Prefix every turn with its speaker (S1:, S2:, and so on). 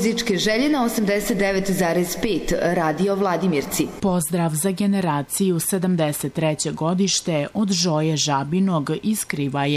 S1: muzičke želje na 89,5 Radio Vladimirci.
S2: Pozdrav za generaciju 73. godište od Žoje Žabinog iz Krivaje.